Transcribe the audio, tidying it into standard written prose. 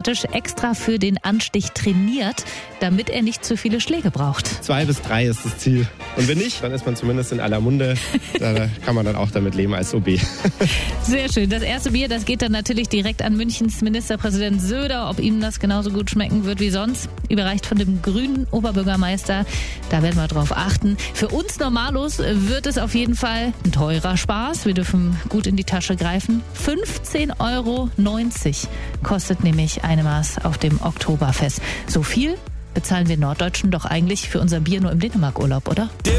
systematisch extra für den Anstich trainiert, damit er nicht zu viele Schläge braucht. 2 bis 3 ist das Ziel. Und wenn nicht, dann ist man zumindest in aller Munde. Da kann man dann auch damit leben als OB. Sehr schön. Das erste Bier, das geht dann natürlich direkt an Münchens Ministerpräsident Söder. Ob ihm das genauso gut schmecken wird wie sonst, überreicht von dem grünen Oberbürgermeister. Da werden wir drauf achten. Für uns Normalos wird es auf jeden Fall ein teurer Spaß. Wir dürfen gut in die Tasche greifen. 15,90 € kostet nämlich eine Maß auf dem Oktoberfest. So viel bezahlen wir Norddeutschen doch eigentlich für unser Bier nur im Dänemark-Urlaub, oder?